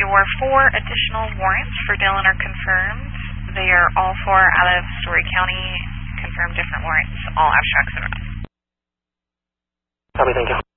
Your 4 additional warrants for Dillon are confirmed. They are all 4 out of Story County, confirmed different warrants, all abstracts of. Copy, thank you.